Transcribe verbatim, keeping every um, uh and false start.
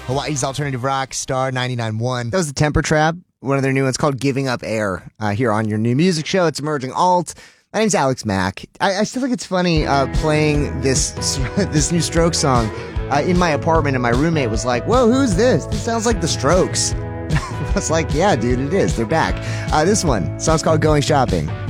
Hawaii's alternative rock, Star ninety-nine point one. That was the Temper Trap, one of their new ones called Giving Up Air, uh, here on your new music show. It's Emerging Alt. My name's Alex Mack. I, I still think it's funny uh, playing this this new Strokes song uh, in my apartment, and my roommate was like, whoa, who's this? This sounds like the Strokes. I was like, yeah, dude, it is. They're back. Uh, this one, song's called Going Shopping.